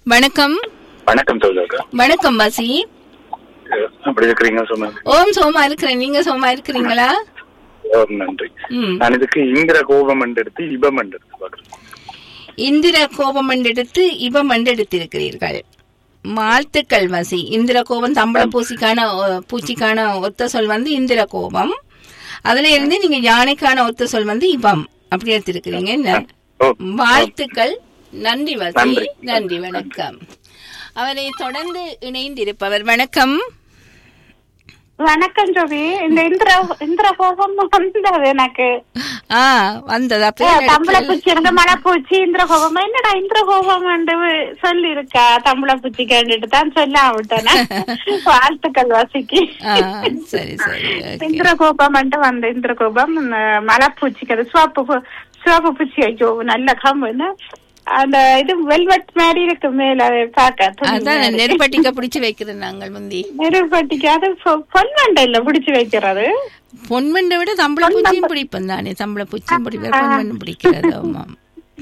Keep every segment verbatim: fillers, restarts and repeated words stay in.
வணக்கம். வணக்கம் தோழர்களா. வணக்கம் வாசி. அப்படி இருக்கிறீங்க சோமா? ஓம் சோமா இருக்கிறேன். நீங்க சோமா இருக்கிறீங்களா? ஓம் நன்றி. நான் இதுக்கு இந்திர கோபம் எடுத்து இபம் எடுத்து பாக்குறேன். இந்திர கோபம் எடுத்து இபம் எடுத்திருக்கிறீர்கள். வாழ்த்துக்கள் வாசி. இந்திர கோபம் தம்பள பூசிக்கான பூச்சிக்கான ஒத்த சொல் வந்து இந்திர கோபம். அதுல இருந்து நீங்க யானைக்கான ஒத்த சொல் வந்து இபம் அப்படி எடுத்திருக்கிறீங்க. வாழ்த்துக்கள். நன்றி வாசி. நன்றி. வணக்கம். அவரை தொடர்ந்து இணைந்திருப்பவர். வணக்கம். வணக்கம் ஜோபி. இந்த இந்திர இந்திர கோபம் வந்தது எனக்கு. ஆ வந்தது. தமிழ பூச்சி எனக்கு மழை பூச்சி இந்திர கோபம். என்னடா இந்திர கோபம் சொல்லி இருக்கா? தமிழ பூச்சி கேட்டுட்டு தான் சொல்ல விட்டேன். வாழ்த்துக்கள் வாசிக்கு. சரி சரி. இந்திர கோபம் வந்த இந்திர கோபம் மழை பூச்சிக்கு அது சிவப்பு சிவப்பு பூச்சி. ஐயோ நல்ல கம்பு. அந்த இது வெல்வெட் மாதிரி இருக்கு மேல பாக்க. நெருப்பட்டிக்க பிடிச்சு வைக்கிறது நாங்கள் முந்தி. நெருப்பட்டிக்கு அது பொன்மண்டை இல்ல பிடிச்சு வைக்கிறது. பொன்மண்டை விட தம்பள பூச்சியும் பிடிப்போம் தானே. தம்பள பூச்சியும் பிடிப்பேன், பொன்மண்டும் பிடிக்கிறது. ஆமாம்.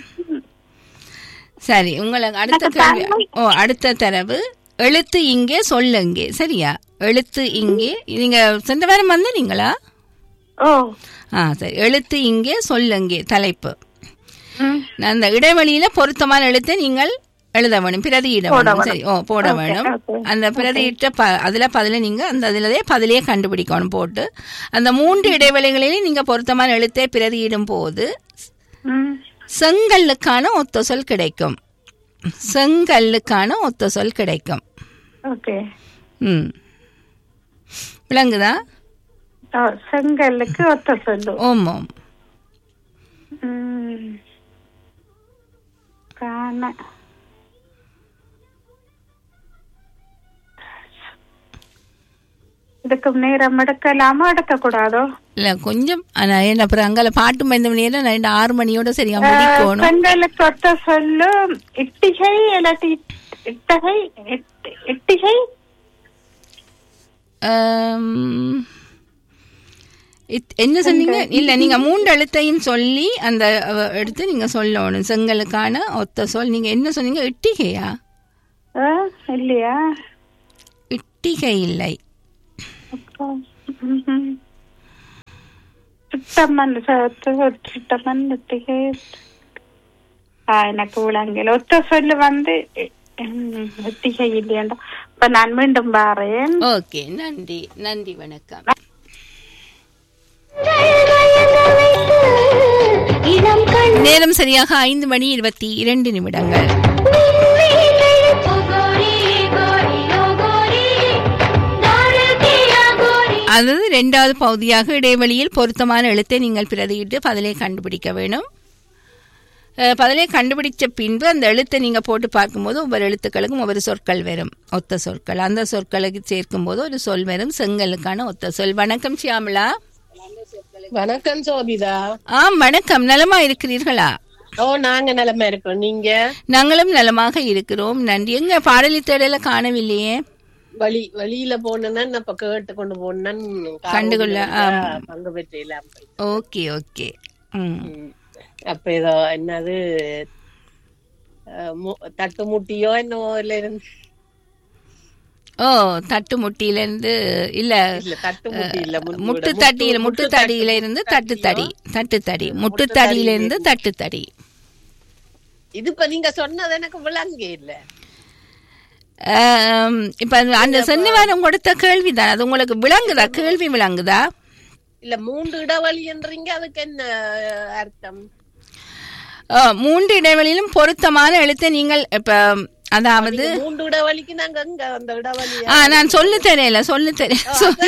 சரி, உங்களுக்கு அடுத்த கேள்வி. ஓ அடுத்த தரவு. எழுத்து இங்கே சொல்லுங்க. சரியா? எழுத்து இங்கே. நீங்க சென்ற வாரம் வந்து நீங்களா? ஓ ஆ சரி. எழுத்து இங்கே சொல்லுங்க தலைப்பு. அந்த இடைவெளியில பொருத்தமான எழுத்தை நீங்கள் எழுத வேணும், பிரதியிட வேணும். சரி. ஓ போட வேணும். அந்த பிரதியிட்ட ப அதுல பதில நீங்க அந்த அதுலதே பதிலையே கண்டுபிடிக்கணும் போட்டு. அந்த மூன்று இடைவெளிகளிலும் நீங்க பொருத்தமான எழுத்தை பிரதியிடும் போது செங்கல்லுக்கான ஒத்த சொல் கிடைக்கும். செங்கல்லுக்கான ஒத்த சொல் கிடைக்கும். ம் விளங்குதா? செங்கல்லுக்கு ஒத்த சொல்லு. ஓம் ஓம். இதுக்கு நேரம் எடுக்கலாமா எடுக்க கூடாதோ? இல்ல கொஞ்சம் என்ன அப்புறம் அங்கால பாட்டு மந்த நேரம் ரெண்டு ஆறு மணியோட சரியா முடிக்கணும். செங்கலுக்கு ஒத்த சொல்லு இட்டிகை இல்லாட்டி இட்டகை இட்டிகை. என்ன சொன்னீங்க? இல்ல நீங்க மூன்று எழுத்தையும் சொல்லி அந்த எடுத்து நீங்க சொல்லணும். செங்கலுக்கான ஒத்த சொல் நீங்க என்ன சொன்னீங்க? இட்டிகையா? இல்லையா? இட்டிகை இல்லை. எனக்கு விளங்கல. ஒத்த சொல்லு வந்து இட்டிகை இல்லையாண்டா. இப்ப நான் மீண்டும் பாறேன். ஓகே. நன்றி. நன்றி. வணக்கம். நேரம் சரியாக ஐந்து மணி இருபத்தி இரண்டு நிமிடங்கள். அதாவது இரண்டாவது பகுதியாக இடைவெளியில் பொருத்தமான எழுத்தை நீங்கள் பிரதியிட்டு பதிலை கண்டுபிடிக்க வேணும். பதிலை கண்டுபிடிச்ச பின்பு அந்த எழுத்தை நீங்க போட்டு பார்க்கும்போது ஒவ்வொரு எழுத்துக்களுக்கும் ஒவ்வொரு சொற்கள் வரும், ஒத்த சொற்கள். அந்த சொற்களுக்கு சேர்க்கும் போது ஒரு சொல் வரும், செங்கலுக்கான ஒத்த சொல். வணக்கம் சியாமலா. வணக்கம் சோபிதா. ஆம் வணக்கம். நலமா இருக்கிறீர்களா? ஓ நாங்க நலமா இருக்கோம். நீங்க? நாங்களும் நலமாக இருக்கிறோம், நன்றி. எங்க பாடலி தேடல காணவில்லையே. வழி வழியில போனேன், அப்ப கேட்டு கொண்டு போனேன், கண்டுகொள்ள பங்கு பெற்றேன். Okay okay. அப்ப ஏதோ என்னது தட்டு முட்டியோ என்னவோ இருந்து. ஓ தட்டு முட்டியில இருந்து இல்ல, தட்டு முட்டி இல்ல, முட்டு தட்டியில, முட்டு தடியில இருந்து தட்டு தடி, தட்டு தடி, முட்டு தடியில இருந்து தட்டு தடி. இது இப்ப நீங்க சொன்னது எனக்கு விளங்க இல்ல. இப்ப அந்த சென்னிவாரம் கொடுத்த கேள்விதான், அது உங்களுக்கு விளங்குதா? கேள்வி விளங்குதா? இல்ல மூன்று இடைவெளி என்றீங்க, அதுக்கு என்ன அர்த்தம்? மூன்று இடைவெளியிலும் பொருத்தமான எழுத்தை நீங்கள் இப்ப, அதாவது மூன்று இடைவெளிக்கு நாங்க அங்க அந்த இடைவெளி நான் சொல்லு தெரியல சொல்லு தெரியல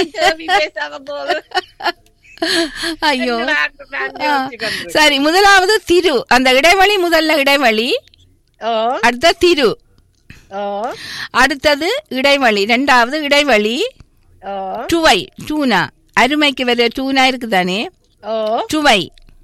ஐயோ சரி. முதலாவது திரு, அந்த இடைவெளி முதல்ல இடைவெளி, அடுத்த திரு, அடுத்தது இடைவெளி, இரண்டாவது இடைவெளி டுவை, டூனா, அருமைக்கு வர டூனா இருக்குதானே, டுவை.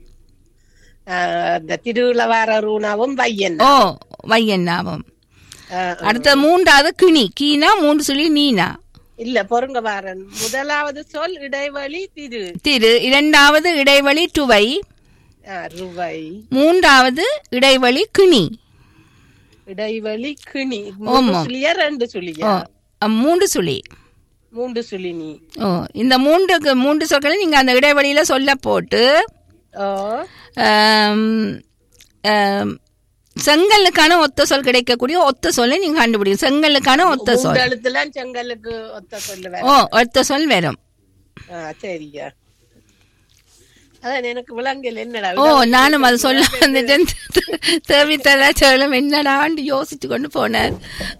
திருவிழா வார ரூனாவும் வையன், ஓ வையன்னாவும். அடுத்த மூன்றாவது கிணி, கீனா மூன்று சொல்லி நீனா. இல்ல பொருங்க வாரன். முதலாவது சொல் இடைவெளி திரு, திரு. இரண்டாவது இடைவெளி டுவை, ருவை. மூன்றாவது இடைவெளி கிணி. இடைவெளி கிணி ஆமா. சுழியா ரெண்டு சுழியா ஓ மூன்று சுழி. மூன்று சுழி நீ. ஓ இந்த மூன்றுக்கு மூன்று சொற்களை நீங்க அந்த இடைவெளியில சொல்ல போட்டு ஓ ஆம், ஆம், செங்கலுக்கான ஒத்த சொல் கிடைக்கக்கூடிய ஒத்த சொல்லை நீங்க கண்டுபிடிக்கும். செங்கலுக்கான ஒத்த சொல். மூன்று எழுத்துல செங்கலுக்கு ஒத்த சொல்லு. ஓ ஒத்த சொல் வரும். சரியா அதான் எனக்கு விலங்கல் என்னடா. ஓ நானும் அது சொல்ல வந்துட்டேன். தேவித்ததா சொல்லும் என்னடான்னு யோசிச்சு கொண்டு போனார்.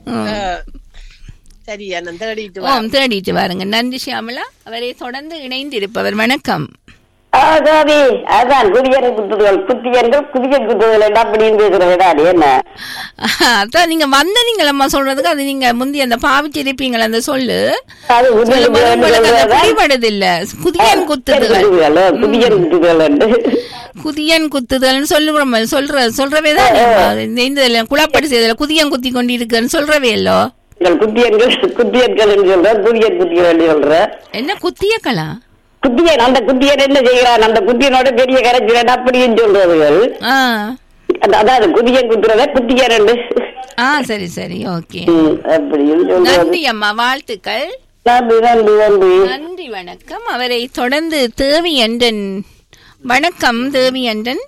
சரியா நான் தேடிட்டு ஓ தேடிட்டு வாருங்க. நன்றி ஷியாமலா. அவரை தொடர்ந்து இணைந்து இருப்பவர். வணக்கம். அதாவது அதான் குதியன் குத்துதல் குத்தியன்கள் குதிய குத்துதல் அப்படின்னு பேசுறதுதான் என்ன. அதான் நீங்க வந்த நீங்களம்மா சொல்றதுக்கு அது நீங்க முந்தி அந்த பாவிச்சு இருப்பீங்களா அந்த சொல்லு பிடிபடுது இல்ல. குதியன் குத்துதல் குதியன் குத்துதல் குதியன் குத்துதல்னு சொல்லுறோம். சொல்ற சொல்றவேதான் இந்த குழப்படி செய்தல குதியன் குத்தி கொண்டு இருக்குன்னு சொல்றவே இல்லோ. குத்தியன்கள் குத்தியன்கள் சொல்ற குதியன் குத்திகள் சொல்ற என்ன குத்தியக்களா குத்தியன் அந்த குத்தியன் என்ன செய்யறான் அந்த குத்தியனோட பெரிய கரைச்சிரன் அப்படின்னு சொல்றதுகள். அதாவது குதியன் குத்துறத குத்தியன். ஆ சரி சரி ஓகே. அப்படின்னு நன்றி அம்மா. வாழ்த்துக்கள். நன்றி நன்றி நன்றி நன்றி வணக்கம். அவரை தொடர்ந்து தேவி அண்டன். வணக்கம் தேவி அண்டன்.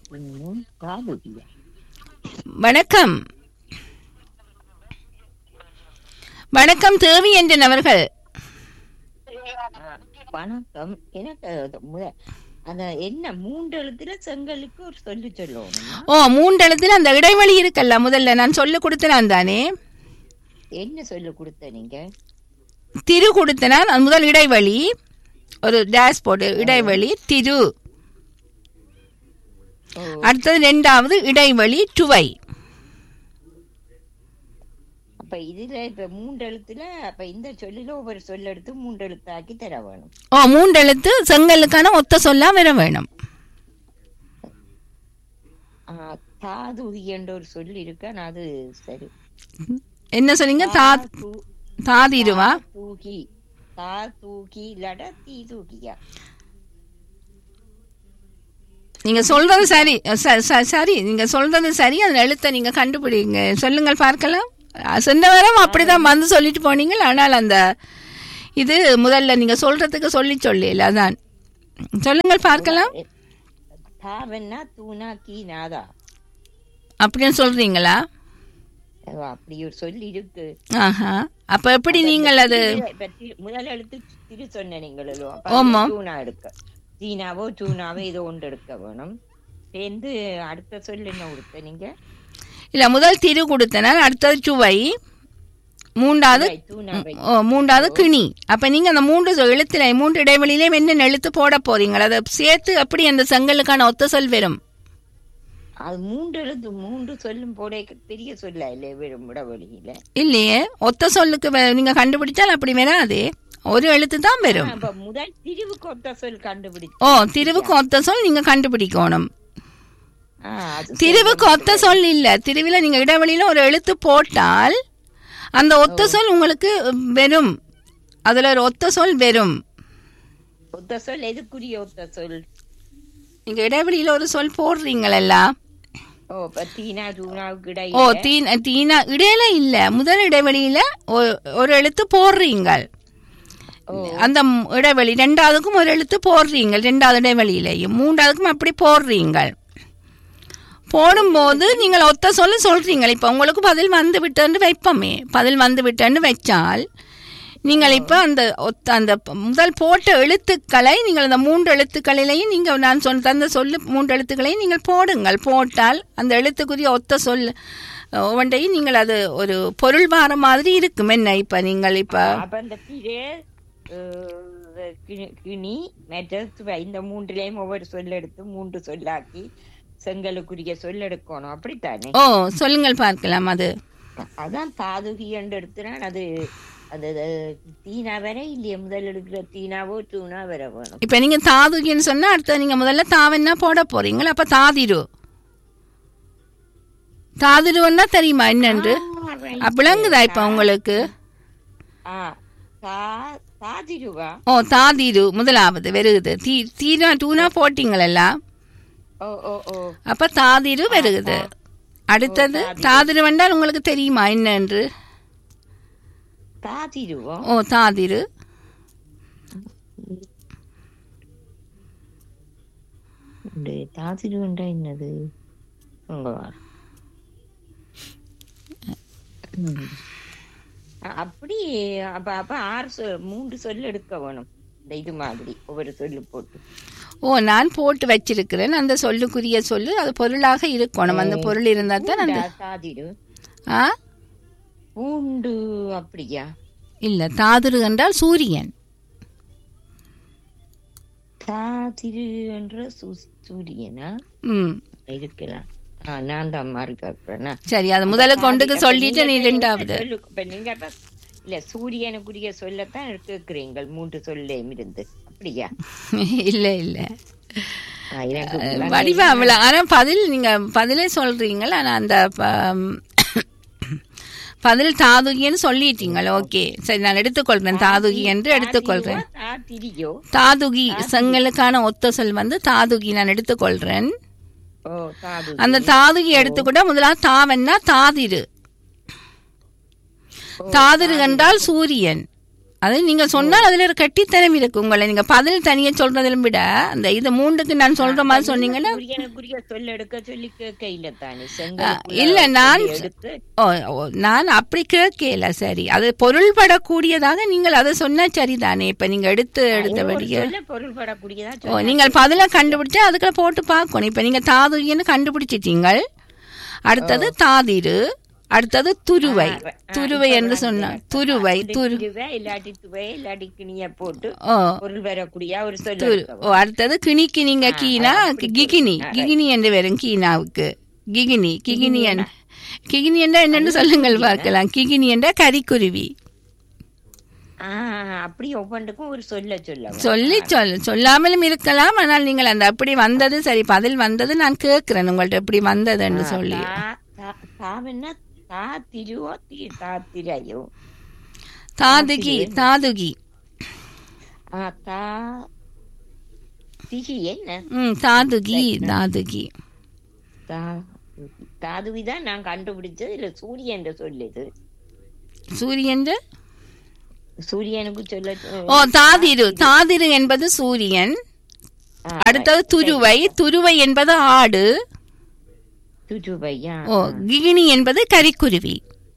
வணக்கம் வணக்கம் தேவி அண்டன் அவர்கள். வணக்கம். எனக்கு அந்த என்ன மூன்று எழுத்துல செங்கலுக்கு ஒரு சொல்லி சொல்லுவோம். ஓ மூன்று எழுத்துல அந்த இடைவெளி இருக்குல்ல முதல்ல நான் சொல்லு கொடுத்தேன் தானே. என்ன சொல்லு கொடுத்த நீங்க? திரு கொடுத்தனா முதல் இடைவெளி ஒரு டேஷ் போர்டு இடைவெளி திரு. அடுத்தது ரெண்டாவது இடைவெளி டுவை. அப்ப இதுல இப்ப மூன்று எழுத்துல அப்ப இந்த சொல்லில ஒவ்வொரு சொல்ல எடுத்து மூன்று எழுத்து ஆக்கி தர வேணும். ஓ மூன்று எழுத்து செங்கலுக்கான ஒத்த சொல்லா வர வேணும். தாதுகி என்ற ஒரு சொல்லி இருக்கு. அது சரி என்ன சொன்னீங்க? தா தாதிருவா தூக்கி தா தூக்கி லட தீ தூக்கியா. நீங்க சொல்றது சரி சரி நீங்க சொல்றது சரி. அந்த எழுத்தை நீங்க கண்டுபிடிங்க. சொல்லுங்கள் பார்க்கலாம். சென்ற வாரம் அப்படிதான் வந்து சொல்லிட்டு போனீங்க. ஆனால் அந்த இது முதல்ல நீங்க சொல்றதுக்கு சொல்லி சொல்லல. அதான் சொல்லுங்கள் பார்க்கலாம். அப்படின்னு சொல்றீங்களா? அப்படி ஒரு சொல்லி இருக்கு. ஆஹா அப்ப எப்படி நீங்கள் அது முதல் எழுத்து திரு சொன்ன நீங்களோ எடுக்க சீனாவோ சூனாவோ இதோ ஒன்று எடுக்க வேணும். சேர்ந்து அடுத்த சொல்லு என்ன கொடுத்த நீங்க? இல்ல முதல் திரு கொடுத்தனால் அடுத்தது சுவை மூன்றாவது மூன்றாவது கிணி. அப்ப நீங்க அந்த மூன்று எழுத்துல மூன்று இடைவெளியிலே என்ன எழுத்து போட போறீங்க? அதை சேர்த்து அப்படி அந்த செங்கலுக்கான ஒத்த சொல் வரும். அது மூன்று எழுத்து மூன்று சொல்லும் போட பெரிய சொல்ல இல்ல வரும் இடைவெளியில இல்லையே. ஒத்த சொல்லுக்கு நீங்க கண்டுபிடிச்சால் அப்படி வராது. ஒரு எழுத்து தான் வரும். முதல் திருவுக்கு ஒத்த சொல் கண்டுபிடி. ஓ திருவுக்கு ஒத்த சொல் நீங்க கண்டுபிடிக்கணும். திருவுக்கு ஒத்த சொல் இல்ல. திருவில நீங்க இடைவெளியில ஒரு எழுத்து போட்டால் அந்த ஒத்த சொல் உங்களுக்கு வெறும். அதுல ஒரு ஒத்த சொல் வெறும். ஒத்த சொல் எதுக்குரிய ஒத்த சொல்? நீங்க இடைவெளியில ஒரு சொல் போடுறீங்களா? ஓ தீனா தீனா இடையில இல்ல. முதல் இடைவெளியில ஒரு எழுத்து போடுறீங்க. அந்த இடைவெளி ரெண்டாவதுக்கும் ஒரு எழுத்து போடுறீங்க. ரெண்டாவது இடைவெளியிலையும் மூன்றாவதுக்கும் அப்படி போடுறீங்க. போடும்போது நீங்கள் ஒத்த சொல்ல சொல்றீங்க. இப்ப உங்களுக்கு பதில் வந்து விட்டேன்னு வைப்போமே. பதில் வந்து விட்டேன்னு வச்சால் நீங்கள் இப்ப அந்த அந்த முதல் போட்ட எழுத்துக்களை நீங்கள் அந்த மூன்று எழுத்துக்களிலையும் நீங்க நான் சொன்ன தந்த சொல்லு மூன்று எழுத்துக்களையும் நீங்கள் போடுங்கள். போட்டால் அந்த எழுத்துக்குரிய ஒத்த சொல் ஒன்றையும் நீங்கள் அது ஒரு பொருள் வார மாதிரி இருக்கும். என்ன இப்ப நீங்கள் இப்ப கிணி இந்த மூன்றுலயும் ஒவ்வொரு சொல்ல எடுத்து மூன்று சொல்லாக்கி செங்கலுக்குரிய சொல் எடுக்கணும். அப்படித்தானே? ஓ சொல்லுங்கள் பார்க்கலாம். அது அதான் தாதுகி என்று எடுத்துறான். அது அது தீனா வர இல்லையா? முதல் எடுக்கிற தீனாவோ தூணா வர வேணும். இப்ப நீங்க தாதுகின்னு சொன்னா அடுத்த நீங்க முதல்ல தாவன்னா போட போறீங்களா? அப்ப தாதிரு தாதிருவன்னா தெரியுமா என்னன்று? விளங்குதா இப்ப உங்களுக்கு? ஓ தாதிரு முதலாவது வருகுது. தீ தீனா டூனா போட்டீங்களா? அப்ப தாதிரு வருகுது. அடுத்தது தாதிரு என்றால் உங்களுக்கு தெரியுமா என்ன என்று? தாதிருவோ? ஓ தாதிரு. தாதிரு என்றா என்னது? அப்படி அப்ப அப்ப ஆறு சொல் மூன்று சொல் எடுக்க வேணும். இது மாதிரி ஒவ்வொரு சொல்லு போட்டு. ஓ நான் போட்டு வச்சிருக்கிறேன். அந்த சொல்லுக்குரிய சொல்லு அது பொருளாக இருக்கணும். அந்த பொருள் இருந்தா தான் அந்த தாதிரு. ஆ பூண்டு அப்படியா? இல்ல, தாதிரு என்றால் சூரியன். தாதிரு என்ற சூரியனா? ம் இருக்கலாம். நான் தான் மாறி பார்க்கிறேன். சரி, அது முதல்ல கொண்டுக்கு சொல்லிட்டு நீ ரெண்டாவது நீங்க இல்ல சூரியனுக்குரிய சொல்லத்தான் கேட்கிறீங்க மூன்று சொல்லையும் இருந்து. அப்படியா? இல்ல இல்ல வடிவா அவ்வளவு. ஆனா பதில் நீங்க பதிலே சொல்றீங்களா? ஆனா அந்த பதில் தாதுகின்னு சொல்லிட்டீங்களா? ஓகே சரி, நான் எடுத்துக்கொள்றேன். தாதுகி என்று எடுத்துக்கொள்றேன். தாதுகி செங்கலுக்கான ஒத்த சொல் வந்து தாதுகி நான் எடுத்துக்கொள்றேன். அந்த தாதுகி எடுத்துக்கூட முதலாவது தாவன்னா தாதிரு. தாதிரு என்றால் சூரியன். அது நீங்க சொன்னால் அதுல ஒரு கட்டித்தனம் இருக்கு. உங்களை நீங்க பதில் தனியா சொல்றதிலும் விட அந்த இது மூண்டுக்கு நான் சொல்ற மாதிரி சொன்னீங்கன்னா இல்ல நான் நான் அப்படி கேட்கல. சரி, அது பொருள்படக்கூடியதாக நீங்கள் அதை சொன்னா சரிதானே. இப்ப நீங்க எடுத்து எடுத்தபடியே ஓ நீங்கள் பதில கண்டுபிடிச்சா அதுக்குள்ள போட்டு பார்க்கணும். இப்ப நீங்க தாதுகின்னு கண்டுபிடிச்சிட்டீங்க. அடுத்தது தாதிரு, அடுத்தது துருவை. துருவை என்று சொன்ன துருவை அடுத்தது கிணிக்கு நீங்க கீனா கிகினி. கிகினி என்று வரும் கீனாவுக்கு. கிகினி கிகினி கிகினி என்ற என்னன்னு சொல்லுங்கள் பார்க்கலாம். கிகினி என்ற கரிக்குருவி. அப்படி ஒவ்வொன்றுக்கும் ஒரு சொல்ல சொல்ல சொல்லி சொல்ல சொல்லாமலும் இருக்கலாம். ஆனால் நீங்கள் அந்த அப்படி வந்தது சரி பதில் வந்தது நான் கேட்கிறேன் உங்கள்ட்ட எப்படி வந்ததுன்னு சொல்லி. தாதுகி தாதுகி தாதுகி தாதுகி தாதுகிதான் நான் கண்டுபிடிச்சது. இல்ல சூரியன் சொல்லுது. சூரியன் சூரியனுக்கு சொல்ல ஓ தாதிரு. தாதிரு என்பது சூரியன். அடுத்தது துருவை. துருவை என்பது ஆடு. ஓ கிகினி என்பது கரிக்குருவி.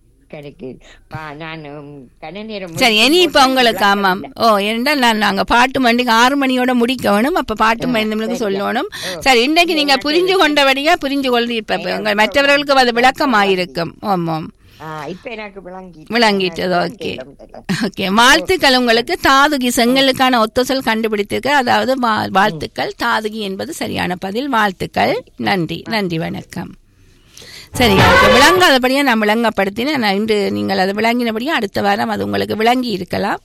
சரி, இனி இப்ப உங்களுக்கு ஆமாம் ஓ என்றால் நான் நாங்க பாட்டு மணிக்கு ஆறு மணியோட முடிக்கணும். அப்ப பாட்டு மணிக்கு சொல்லணும். சரி, இன்றைக்கு நீங்க புரிஞ்சு கொண்டபடியா புரிஞ்சு கொண்டு இப்ப மற்றவர்களுக்கு அது விளக்கமாயிருக்கும். ஆமாம் விளங்கிட்டது. ஓகே ஓகே வாழ்த்துக்கள் உங்களுக்கு. தாதுகி செங்கலுக்கான ஒத்த சொல் கண்டுபிடித்திருக்க. அதாவது வாழ்த்துக்கள். தாதுகி என்பது சரியான பதில். வாழ்த்துக்கள். நன்றி நன்றி வணக்கம். சரி, விளங்காதபடியா நான் விளங்கப்படுத்தினேன். நான் இன்று நீங்கள் அதை விளங்கினபடியா அடுத்த வாரம் அது உங்களுக்கு விளங்கி இருக்கலாம்.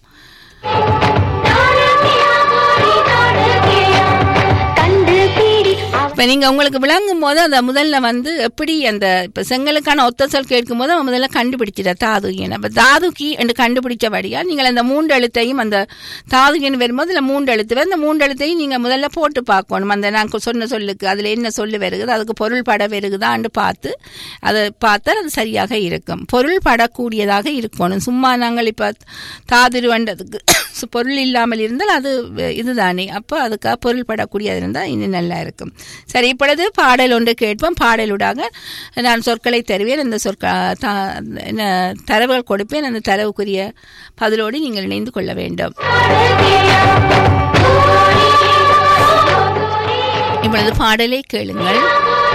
இப்ப நீங்க உங்களுக்கு விளங்கும் போது அந்த முதல்ல வந்து எப்படி அந்த இப்ப செங்கலுக்கான ஒத்த சொல் கேட்கும் போது முதல்ல கண்டுபிடிச்சிட தாதுகின். அப்ப தாதுகி என்று கண்டுபிடிச்சபடியா நீங்கள் அந்த மூன்று எழுத்தையும் அந்த தாதுகின்னு வரும்போது இல்ல மூன்று எழுத்து அந்த மூன்று எழுத்தையும் நீங்க முதல்ல போட்டு பார்க்கணும். அந்த நான் சொன்ன சொல்லுக்கு அதுல என்ன சொல்லு வருகுது, அதுக்கு பொருள் பட வருகுதான்னு பார்த்து அதை பார்த்தா அது சரியாக இருக்கும். பொருள் படக்கூடியதாக இருக்கணும். சும்மா நாங்கள் இப்ப தாதிருவண்டதுக்கு பொருள் இல்லாமல் இருந்தால் அது இதுதானே. அப்போ அதுக்காக பொருள் படக்கூடியது இருந்தால் இன்னும் நல்லா இருக்கும். சரி, இப்பொழுது பாடல் ஒன்று கேட்போம். பாடலுடாக நான் சொற்களை தருவேன். அந்த சொற்க தரவுகள் கொடுப்பேன். அந்த தரவுக்குரிய பதிலோடு நீங்கள் இணைந்து கொள்ள வேண்டும். இப்பொழுது பாடலை கேளுங்கள்.